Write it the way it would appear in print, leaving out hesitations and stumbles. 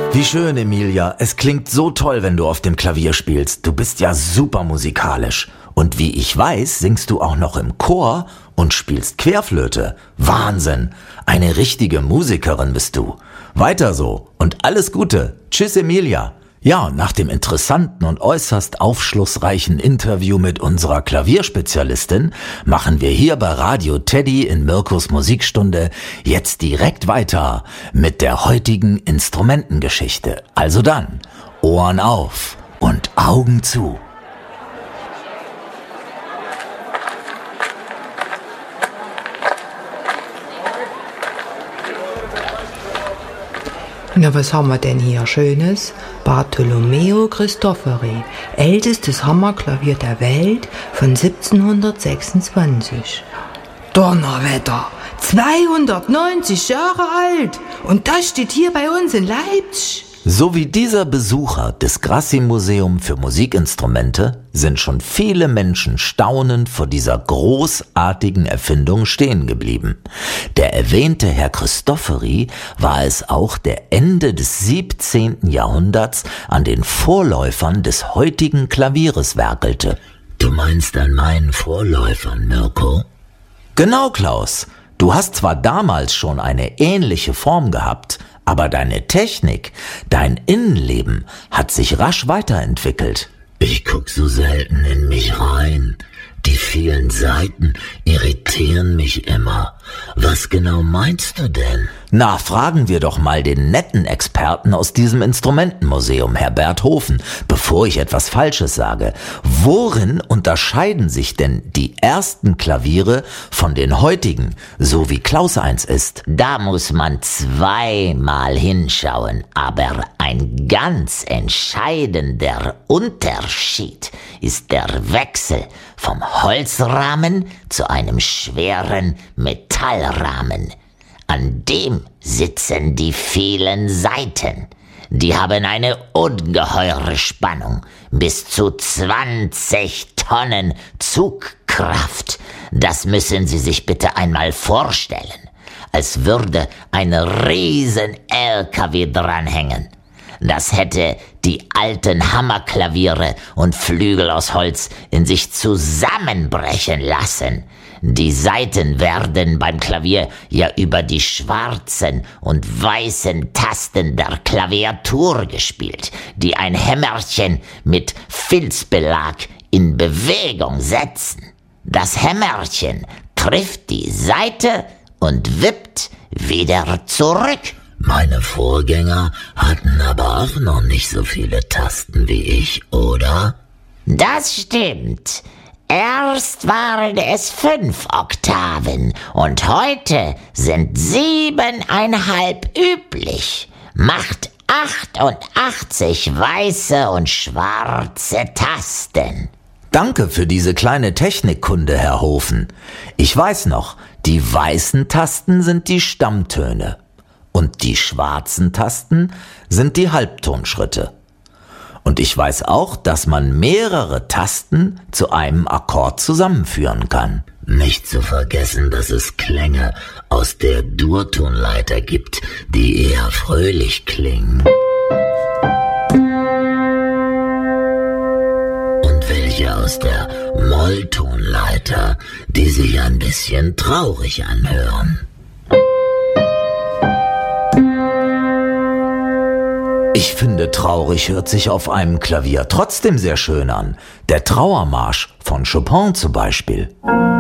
Wie schön, Emilia. Es klingt so toll, wenn du auf dem Klavier spielst. Du bist ja super musikalisch. Und wie ich weiß, singst du auch noch im Chor und spielst Querflöte. Wahnsinn. Eine richtige Musikerin bist du. Weiter so und alles Gute. Tschüss, Emilia. Ja, nach dem interessanten und äußerst aufschlussreichen Interview mit unserer Klavierspezialistin machen wir hier bei Radio Teddy in Mirkos Musikstunde jetzt direkt weiter mit der heutigen Instrumentengeschichte. Also dann, Ohren auf und Augen zu. Na, was haben wir denn hier Schönes? Bartolomeo Cristofori, ältestes Hammerklavier der Welt von 1726. Donnerwetter, 290 Jahre alt und das steht hier bei uns in Leipzig. So wie dieser Besucher des Grassi-Museum für Musikinstrumente sind schon viele Menschen staunend vor dieser großartigen Erfindung stehen geblieben. Der erwähnte Herr Cristofori war es auch, der Ende des 17. Jahrhunderts an den Vorläufern des heutigen Klavieres werkelte. Du meinst an meinen Vorläufern, Mirko? Genau, Klaus. Du hast zwar damals schon eine ähnliche Form gehabt, aber deine Technik, dein Innenleben hat sich rasch weiterentwickelt. Ich guck so selten in mich rein. Die vielen Seiten irritieren mich immer. Was genau meinst du denn? Na, fragen wir doch mal den netten Experten aus diesem Instrumentenmuseum, Herr Bert Hofen, bevor ich etwas Falsches sage. Worin unterscheiden sich denn die ersten Klaviere von den heutigen, so wie Klaus eins ist? Da muss man zweimal hinschauen, aber ein ganz entscheidender Unterschied ist der Wechsel vom Holzrahmen zu einem schweren Metallrahmen. An dem sitzen die vielen Saiten. Die haben eine ungeheure Spannung, bis zu 20 Tonnen Zugkraft. Das müssen Sie sich bitte einmal vorstellen, als würde ein riesen LKW dranhängen. Das hätte die alten Hammerklaviere und Flügel aus Holz in sich zusammenbrechen lassen. Die Saiten werden beim Klavier ja über die schwarzen und weißen Tasten der Klaviatur gespielt, die ein Hämmerchen mit Filzbelag in Bewegung setzen. Das Hämmerchen trifft die Saite und wippt wieder zurück. Meine Vorgänger hatten aber auch noch nicht so viele Tasten wie ich, oder? Das stimmt. Erst waren es 5 Oktaven und heute sind 7,5 üblich. Macht 88 weiße und schwarze Tasten. Danke für diese kleine Technikkunde, Herr Hofen. Ich weiß noch, die weißen Tasten sind die Stammtöne. Und die schwarzen Tasten sind die Halbtonschritte. Und ich weiß auch, dass man mehrere Tasten zu einem Akkord zusammenführen kann. Nicht zu vergessen, dass es Klänge aus der Durtonleiter gibt, die eher fröhlich klingen. Und welche aus der Molltonleiter, die sich ein bisschen traurig anhören. Ich finde, traurig hört sich auf einem Klavier trotzdem sehr schön an. Der Trauermarsch von Chopin zum Beispiel.